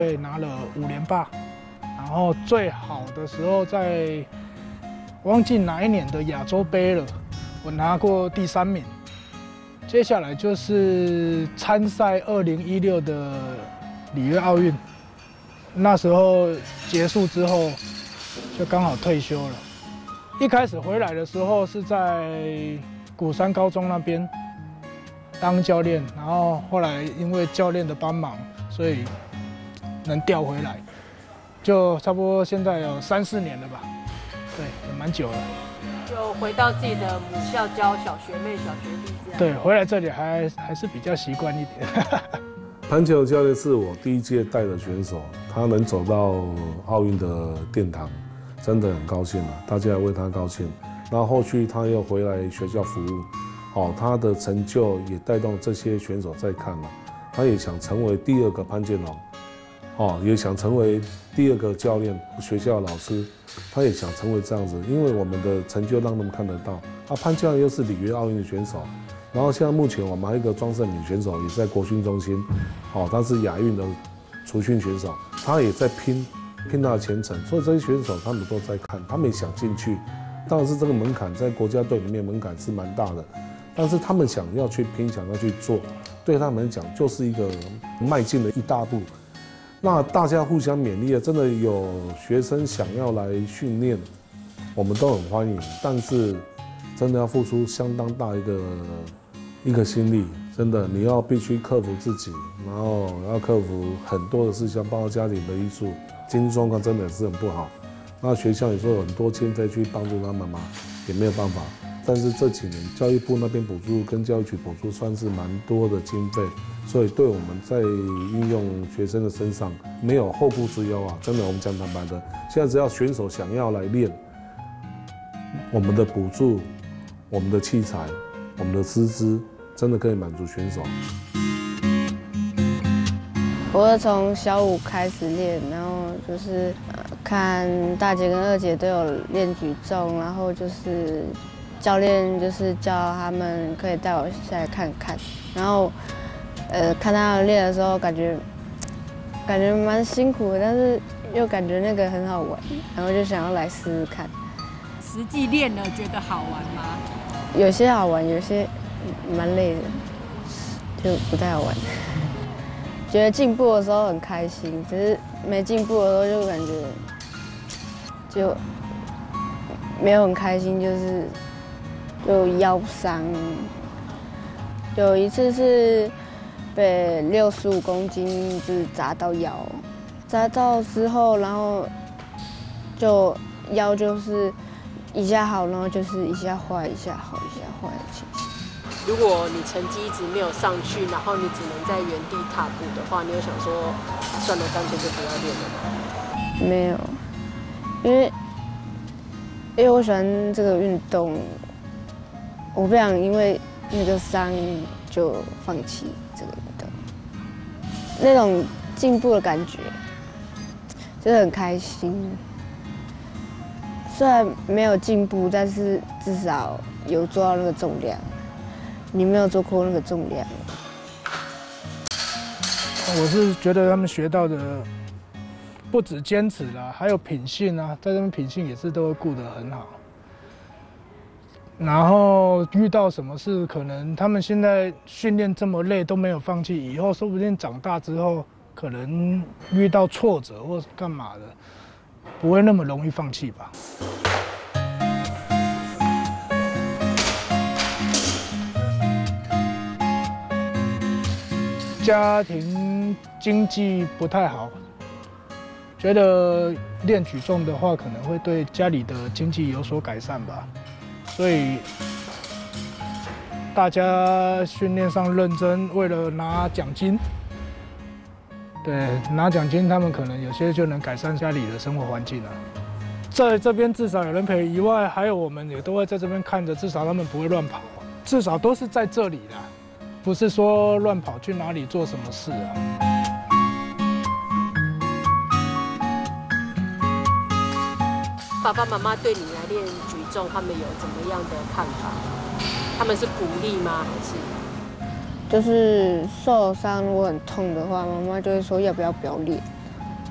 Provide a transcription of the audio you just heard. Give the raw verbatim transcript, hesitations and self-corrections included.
队拿了五连霸，然后最好的时候在忘记哪一年的亚洲杯了，我拿过第三名。接下来就是参赛二零一六的里约奥运，那时候结束之后就刚好退休了。一开始回来的时候是在鼓山高中那边当教练，然后后来因为教练的帮忙，所以能调回来，就差不多现在有三四年了吧，对，也蛮久了。 就回到自己的母校教小学妹、小学弟这样。 对，回来这里还还是比较习惯一点。 潘建龙教练是我第一届带的选手，他能走到奥运的殿堂，真的很高兴啊！大家也为他高兴。然后后续他又回来学校服务，哦，他的成就也带动这些选手在看了，他也想成为第二个潘建龙，哦，也想成为第二个教练，学校的老师，他也想成为这样子，因为我们的成就让他们看得到。啊，潘教练又是里约奥运的选手。然后现在目前我们还有一个庄胜敏选手，也是在国训中心，哦，他是亚运的储训选手，他也在拼拼他的前程，所以这些选手他们都在看，他们也想进去，当然是这个门槛在国家队里面门槛是蛮大的，但是他们想要去拼，想要去做，对他们来讲就是一个迈进的一大步。那大家互相勉励，真的有学生想要来训练，我们都很欢迎，但是真的要付出相当大一个。一个心力，真的你要必须克服自己，然后要克服很多的事项，包括家庭的因素，经济状况真的也是很不好。那学校也说有很多经费去帮助他们嘛，也没有办法。但是这几年教育部那边补助跟教育局补助算是蛮多的经费，所以对我们在运用学生的身上没有后顾之忧啊！真的，我们讲坦白的，现在只要选手想要来练，我们的补助、我们的器材、我们的师资。真的可以满足选手。 我是从小五开始练，然后就是呃看大姐跟二姐都有练举重，然后就是教练就是叫他们可以带我下来看看，然后呃看他们练的时候，感觉感觉蛮辛苦的，但是又感觉那个很好玩，然后就想要来试试看。 实际练了觉得好玩吗？ 有些好玩，有些蛮累的，就不太好玩。觉得进步的时候很开心，只是没进步的时候就感觉就没有很开心，就是就腰伤。有一次是被六十五公斤就是砸到腰，砸到之后，然后就腰就是一下好，然后就是一下坏，一下好，一下坏的情形。 如果你成绩一直没有上去，然后你只能在原地踏步的话，你有想说，算了，干脆就不要练了吗？ 没有，因为因为我喜欢这个运动，我不想因为那个伤就放弃这个运动。那种进步的感觉，就是很开心。虽然没有进步，但是至少有做到那个重量。你没有做过那个重量。 我是觉得他们学到的不止坚持啦，还有品性啊，在这边品性也是都会顾得很好。然后遇到什么事，可能他们现在训练这么累都没有放弃，以后说不定长大之后，可能遇到挫折或是干嘛的，不会那么容易放弃吧。家庭经济不太好，觉得练举重的话可能会对家里的经济有所改善吧，所以大家训练上认真，为了拿奖金。对，拿奖金，他们可能有些就能改善家里的生活环境了。在这边至少有人陪以外，还有我们也都会在这边看着，至少他们不会乱跑，至少都是在这里啦。不是说乱跑去哪里做什么事啊？ 爸爸妈妈对你来练举重，他们有怎么样的看法？他们是鼓励吗？还是？ 就是受伤如果很痛的话，妈妈就会说要不要不要练。